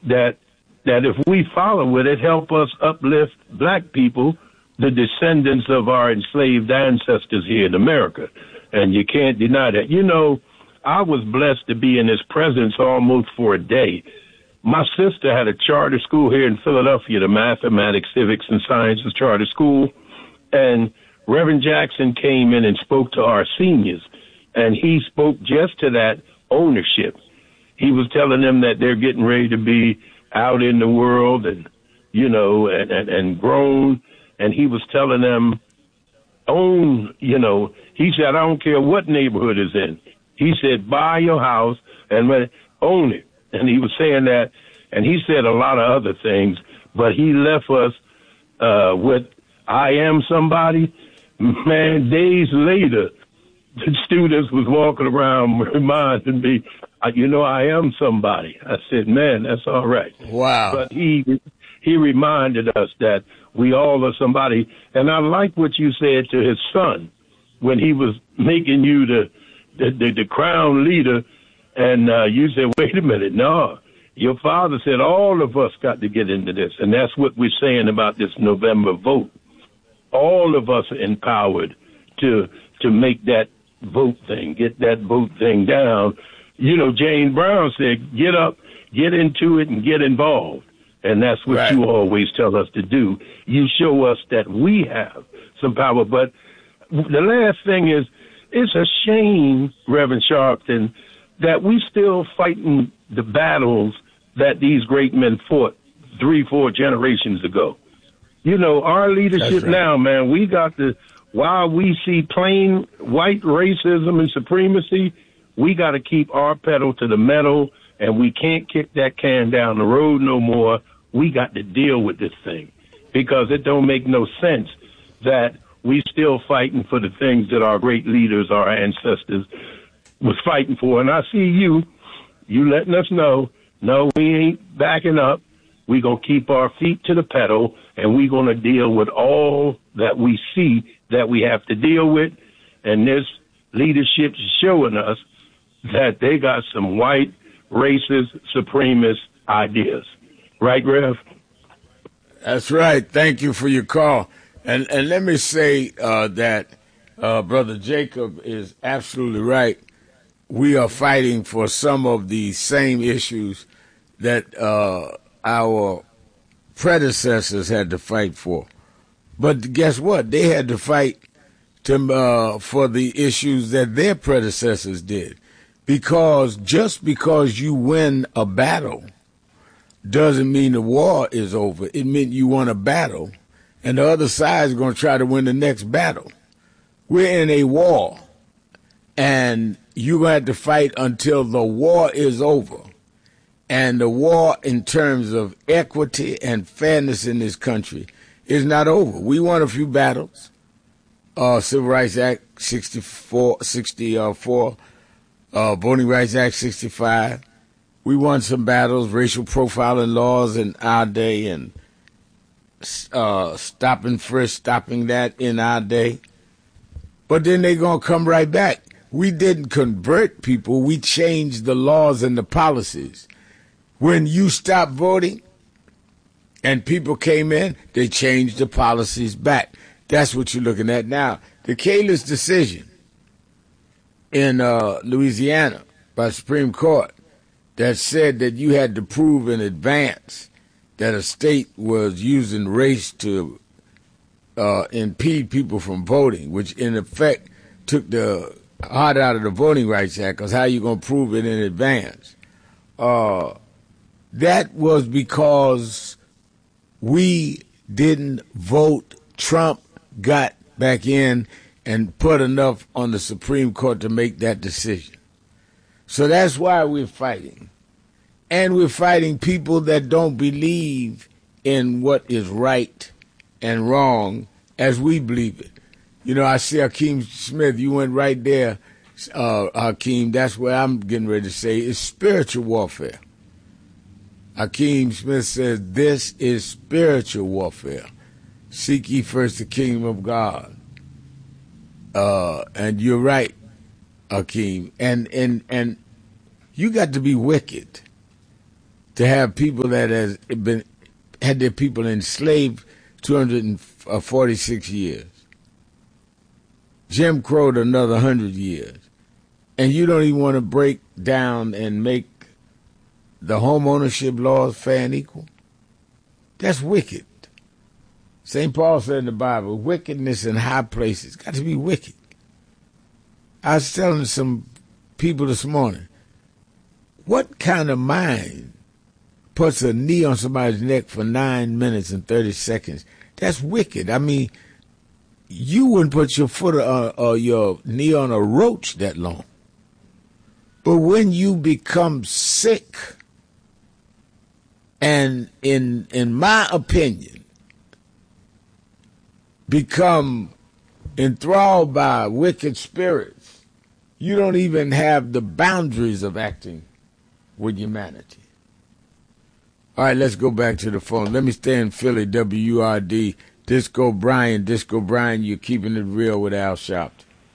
that if we follow it, it help us uplift black people, the descendants of our enslaved ancestors here in America. And you can't deny that. You know, I was blessed to be in his presence almost for a day. My sister had a charter school here in Philadelphia, the Mathematics, Civics, and Sciences Charter School. And Reverend Jackson came in and spoke to our seniors. And he spoke just to that ownership. He was telling them that they're getting ready to be out in the world and, you know, and grown. And he was telling them, own, you know, he said, I don't care what neighborhood is in. He said, buy your house and own it. And he was saying that, and he said a lot of other things, but he left us with I am somebody. Man, days later, the students was walking around reminding me, you know, I am somebody. I said, man, that's all right. Wow. But he reminded us that we all are somebody. And I like what you said to his son when he was making you the crown leader. And you said, wait a minute, no. Your father said all of us got to get into this. And that's what we're saying about this November vote. All of us are empowered to make that vote thing, get that vote thing down. You know, Jane Brown said, get up, get into it, and get involved. And that's what you always tell us to do. You show us that we have some power. But the last thing is, it's a shame, Reverend Sharpton, that we still fighting the battles that these great men fought 3-4 generations ago. You know, our leadership now, man, we got to, while we see plain white racism and supremacy, we got to keep our pedal to the metal, and we can't kick that can down the road no more. We got to deal with this thing because it don't make no sense that we still fighting for the things that our great leaders, our ancestors, was fighting for. And I see you letting us know, no, we ain't backing up. We're going to keep our feet to the pedal, and we're going to deal with all that we see that we have to deal with. And this leadership is showing us that they got some white, racist, supremacist ideas. Right, Rev? That's right. Thank you for your call. And let me say that Brother Jacob is absolutely right. We are fighting for some of the same issues that our predecessors had to fight for. But guess what? They had to fight for the issues that their predecessors did. Because just because you win a battle doesn't mean the war is over. It meant you won a battle, and the other side is going to try to win the next battle. We're in a war, and you're going to have to fight until the war is over. And the war in terms of equity and fairness in this country is not over. We won a few battles. Civil Rights Act 64, Voting Rights Act 65. We won some battles, racial profiling laws in our day, and stop and frisk, stopping that in our day. But then they're going to come right back. We didn't convert people. We changed the laws and the policies. When you stopped voting and people came in, they changed the policies back. That's what you're looking at now. The Kalis decision in Louisiana by the Supreme Court that said that you had to prove in advance that a state was using race to impede people from voting, which in effect took the heart out of the Voting Rights Act, because how are you going to prove it in advance? That was because we didn't vote. Trump got back in and put enough on the Supreme Court to make that decision. So that's why we're fighting. And we're fighting people that don't believe in what is right and wrong as we believe it. You know, I see Hakeem Smith, you went right there, Hakeem. That's what I'm getting ready to say. It's spiritual warfare. Hakeem Smith says this is spiritual warfare. Seek ye first the kingdom of God. And you're right, Hakeem. And you got to be wicked to have people that had their people enslaved 246 years. Jim Crow'd another 100 years. And you don't even want to break down and make the home ownership laws fair and equal? That's wicked. St. Paul said in the Bible, wickedness in high places. Got to be wicked. I was telling some people this morning, what kind of mind puts a knee on somebody's neck for 9 minutes and 30 seconds? That's wicked. I mean, you wouldn't put your foot or your knee on a roach that long. But when you become sick, and in my opinion, become enthralled by wicked spirits, you don't even have the boundaries of acting with humanity. All right, let's go back to the phone. Let me stay in Philly, WURD. Disco Brian, you're keeping it real with Al Sharpton.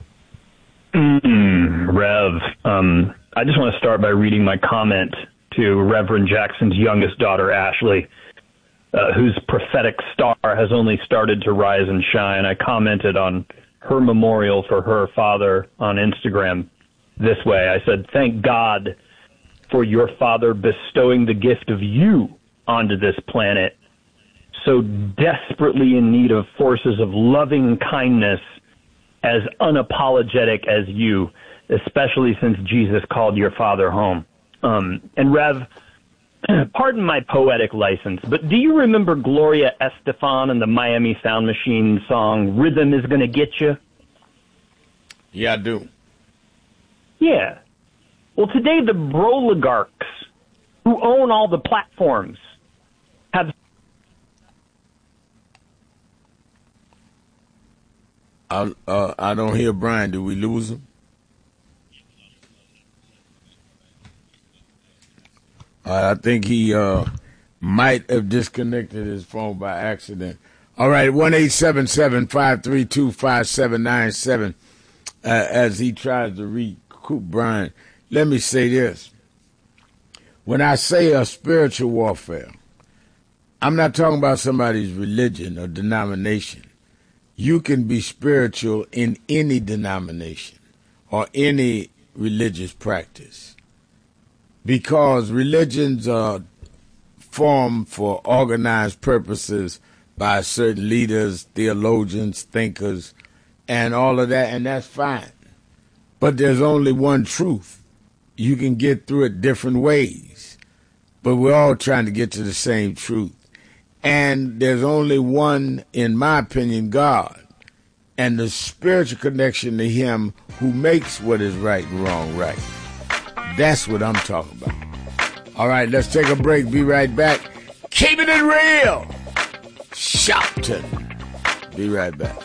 Rev, I just want to start by reading my comment to Reverend Jackson's youngest daughter, Ashley, whose prophetic star has only started to rise and shine. I commented on her memorial for her father on Instagram this way. I said, thank God for your father bestowing the gift of you onto this planet, so desperately in need of forces of loving kindness as unapologetic as you, especially since Jesus called your father home. And Rev, pardon my poetic license, but do you remember Gloria Estefan and the Miami Sound Machine song, Rhythm is Gonna Get You? Yeah, I do. Yeah. Well, today the broligarchs who own all the platforms have... I don't hear Brian. Did we lose him? I think he might have disconnected his phone by accident. All right, 1-877-532-5797 as he tries to recoup Brian. Let me say this. When I say a spiritual warfare, I'm not talking about somebody's religion or denomination. You can be spiritual in any denomination or any religious practice, because religions are formed for organized purposes by certain leaders, theologians, thinkers, and all of that, and that's fine. But there's only one truth. You can get through it different ways, but we're all trying to get to the same truth. And there's only one, in my opinion, God, and the spiritual connection to him who makes what is right and wrong right. That's what I'm talking about. All right, let's take a break. Be right back. Keeping it real. Sharpton. Be right back.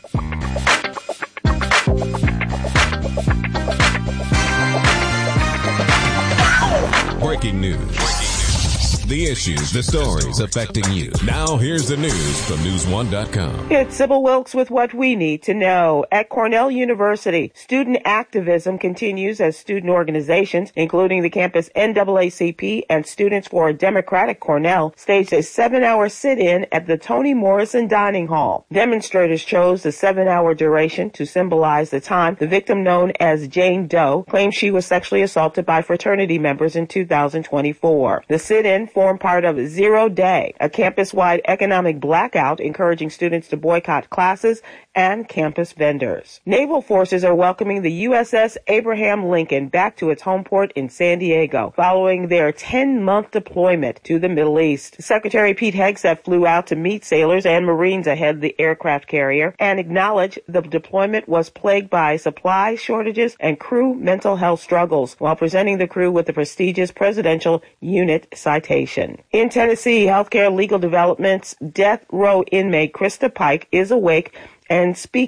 Breaking news. The issues, the stories affecting you. Now here's the news from News1.com. It's Sybil Wilkes with what we need to know. At Cornell University, student activism continues as student organizations, including the campus NAACP and Students for a Democratic Cornell, staged a 7-hour sit-in at the Toni Morrison Dining Hall. Demonstrators chose the 7-hour duration to symbolize the time the victim, known as Jane Doe, claimed she was sexually assaulted by fraternity members in 2024. The sit-in formed part of Zero Day, a campus-wide economic blackout encouraging students to boycott classes and campus vendors. Naval forces are welcoming the USS Abraham Lincoln back to its home port in San Diego following their 10-month deployment to the Middle East. Secretary Pete Hegseth flew out to meet sailors and Marines ahead of the aircraft carrier and acknowledged the deployment was plagued by supply shortages and crew mental health struggles, while presenting the crew with the prestigious Presidential Unit Citation. In Tennessee, healthcare legal developments, death row inmate Krista Pike is awake and speaking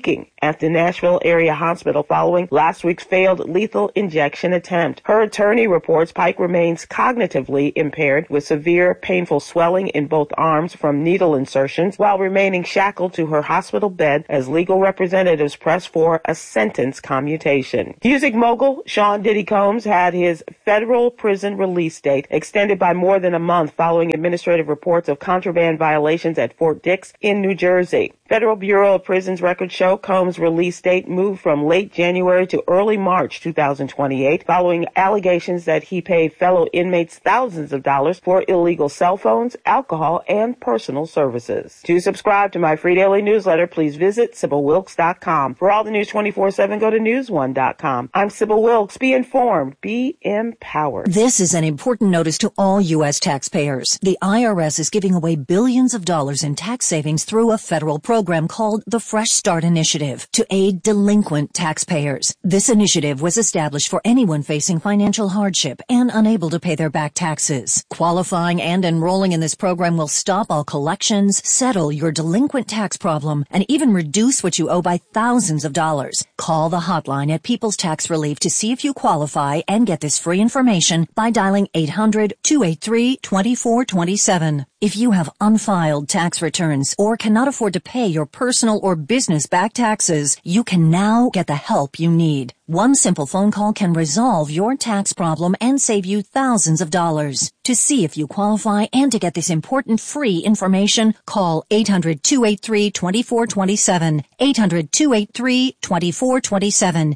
at the Nashville area hospital following last week's failed lethal injection attempt. Her attorney reports Pike remains cognitively impaired with severe painful swelling in both arms from needle insertions while remaining shackled to her hospital bed as legal representatives press for a sentence commutation. Music mogul Sean Diddy Combs had his federal prison release date extended by more than a month following administrative reports of contraband violations at Fort Dix in New Jersey. Federal Bureau of Prisons records show Combs' release date moved from late January to early March 2028 following allegations that he paid fellow inmates thousands of dollars for illegal cell phones, alcohol, and personal services. To subscribe to my free daily newsletter, please visit SibylWilkes.com. For all the news 24/7, go to News1.com. I'm Sybil Wilkes. Be informed. Be empowered. This is an important notice to all U.S. taxpayers. The IRS is giving away billions of dollars in tax savings through a federal program called the Fresh Start Initiative to aid delinquent taxpayers. This initiative was established for anyone facing financial hardship and unable to pay their back taxes. Qualifying and enrolling in this program will stop all collections, settle your delinquent tax problem, and even reduce what you owe by thousands of dollars. Call the hotline at People's Tax Relief to see if you qualify and get this free information by dialing 800-283-2427. If you have unfiled tax returns or cannot afford to pay your personal or business back taxes, you can now get the help you need. One simple phone call can resolve your tax problem and save you thousands of dollars. To see if you qualify and to get this important free information, call 800-283-2427, 800-283-2427,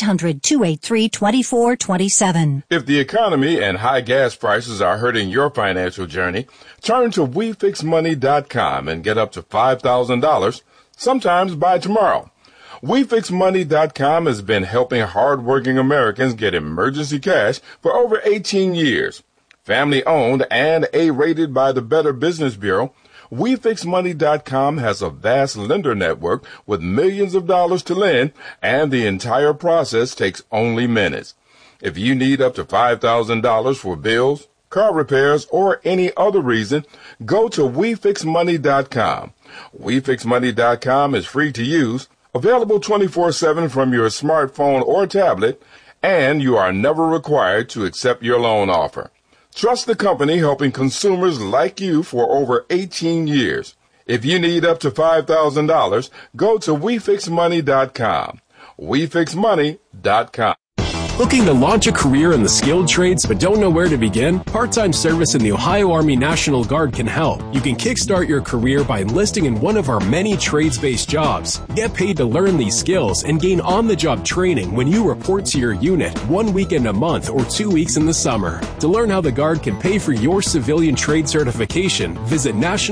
800-283-2427. If the economy and high gas prices are hurting your financial journey, turn to WeFixMoney.com and get up to $5,000, sometimes by tomorrow. WeFixMoney.com has been helping hardworking Americans get emergency cash for over 18 years. Family-owned and A-rated by the Better Business Bureau, WeFixMoney.com has a vast lender network with millions of dollars to lend, and the entire process takes only minutes. If you need up to $5,000 for bills, car repairs, or any other reason, go to WeFixMoney.com. WeFixMoney.com is free to use, available 24/7 from your smartphone or tablet, and you are never required to accept your loan offer. Trust the company helping consumers like you for over 18 years. If you need up to $5,000, go to WeFixMoney.com. WeFixMoney.com. Looking to launch a career in the skilled trades but don't know where to begin? Part-time service in the Ohio Army National Guard can help. You can kickstart your career by enlisting in one of our many trades-based jobs. Get paid to learn these skills and gain on-the-job training when you report to your unit 1 weekend a month or 2 weeks in the summer. To learn how the Guard can pay for your civilian trade certification, visit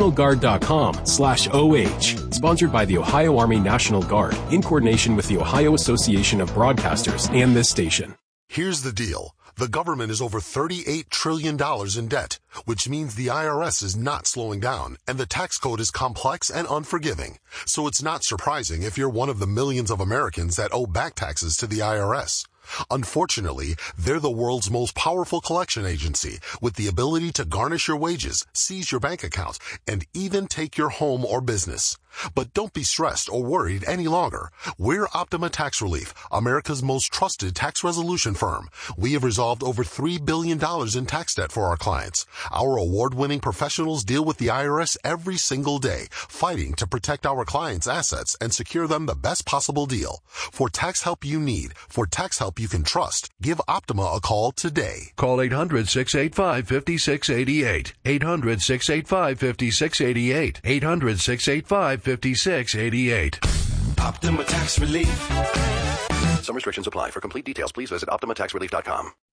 nationalguard.com/OH. Sponsored by the Ohio Army National Guard in coordination with the Ohio Association of Broadcasters and this station. Here's the deal. The government is over $38 trillion in debt, which means the IRS is not slowing down, and the tax code is complex and unforgiving. So it's not surprising if you're one of the millions of Americans that owe back taxes to the IRS. Unfortunately, they're the world's most powerful collection agency with the ability to garnish your wages, seize your bank account, and even take your home or business. But don't be stressed or worried any longer. We're Optima Tax Relief, America's most trusted tax resolution firm. We have resolved over $3 billion in tax debt for our clients. Our award-winning professionals deal with the IRS every single day, fighting to protect our clients' assets and secure them the best possible deal. For tax help you need, for tax help you can trust, give Optima a call today. Call 800-685-5688. 800-685-5688. 800-685-5688. Optima Tax Relief. Some restrictions apply. For complete details, please visit OptimaTaxRelief.com.